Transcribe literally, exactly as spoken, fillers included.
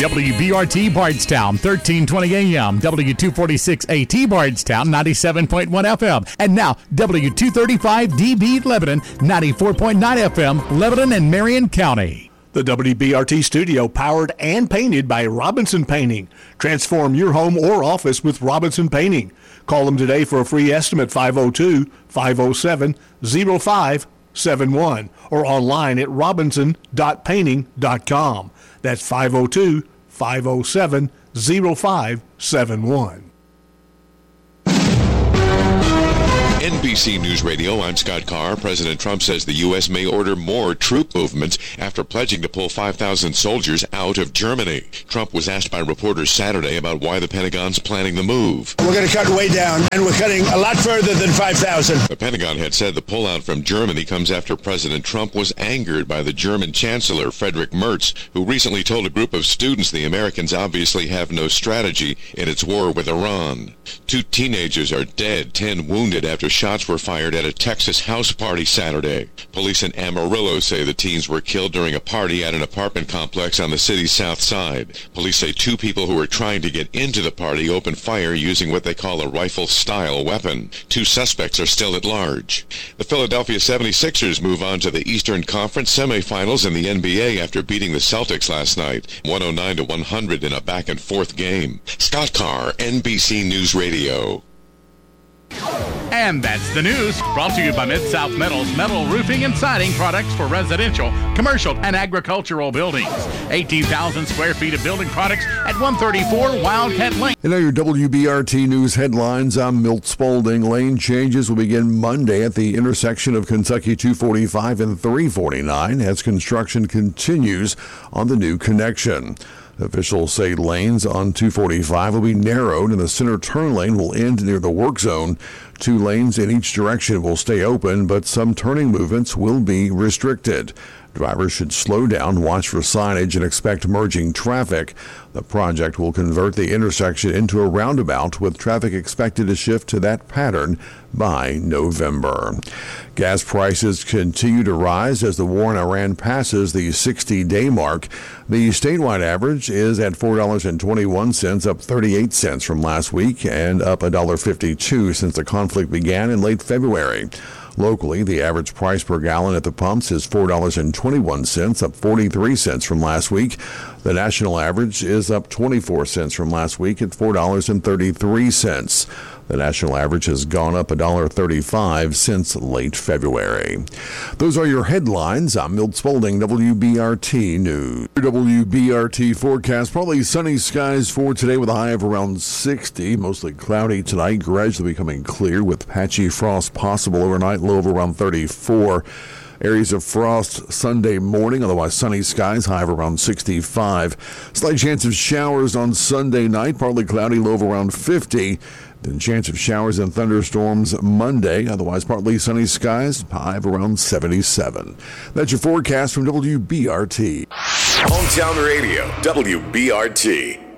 W B R T Bardstown, thirteen twenty A M, W two forty-six A T Bardstown, ninety-seven point one F M, and now W two thirty-five D B Lebanon, ninety-four point nine F M, Lebanon and Marion County. The W B R T studio powered and painted by Robinson Painting. Transform your home or office with Robinson Painting. Call them today for a free estimate, five oh two, five oh seven, oh five seven one, or online at robinson dot painting dot com. That's five oh two, five oh seven, oh five seven one. N B C News Radio, I'm Scott Carr. President Trump says the U S may order more troop movements after pledging to pull five thousand soldiers out of Germany. Trump was asked by reporters Saturday about why the Pentagon's planning the move. We're going to cut way down, and we're cutting a lot further than five thousand. The Pentagon had said the pullout from Germany comes after President Trump was angered by the German Chancellor, Friedrich Merz, who recently told a group of students the Americans obviously have no strategy in its war with Iran. Two teenagers are dead, ten wounded after shots were fired at a Texas house party Saturday. Police in Amarillo say the teens were killed during a party at an apartment complex on the city's south side. Police say two people who were trying to get into the party opened fire using what they call a rifle-style weapon. Two suspects are still at large. The Philadelphia seventy-sixers move on to the Eastern Conference semifinals in the N B A after beating the Celtics last night, one oh nine to one hundred in a back-and-forth game. Scott Carr, N B C News Radio. And that's the news, brought to you by Mid-South Metals, metal roofing and siding products for residential, commercial, and agricultural buildings. eighteen thousand square feet of building products at one thirty-four Wildcat Lane. And now your W B R T News headlines. I'm Milt Spaulding. Lane changes will begin Monday at the intersection of Kentucky two forty-five and three forty-nine as construction continues on the new connection. Officials say lanes on two forty-five will be narrowed and the center turn lane will end near the work zone. Two lanes in each direction will stay open, but some turning movements will be restricted. Drivers should slow down, watch for signage, and expect merging traffic. The project will convert the intersection into a roundabout, with traffic expected to shift to that pattern by November. Gas prices continue to rise as the war in Iran passes the sixty-day mark. The statewide average is at four dollars and twenty-one cents, up thirty-eight cents from last week, and up one dollar and fifty-two cents since the conflict began in late February. Locally, the average price per gallon at the pumps is four dollars and twenty-one cents, up forty-three cents from last week. The national average is up twenty-four cents from last week at four dollars and thirty-three cents. The national average has gone up one dollar and thirty-five cents since late February. Those are your headlines. I'm Milt Spaulding, W B R T News. W B R T forecast, probably sunny skies for today with a high of around sixty. Mostly cloudy tonight, gradually becoming clear with patchy frost possible overnight, low of around thirty-four. Areas of frost Sunday morning, otherwise sunny skies, high of around sixty-five. Slight chance of showers on Sunday night, partly cloudy, low of around fifty. Then chance of showers and thunderstorms Monday, otherwise partly sunny skies, high of around seventy-seven. That's your forecast from W B R T. Hometown Radio, W B R T.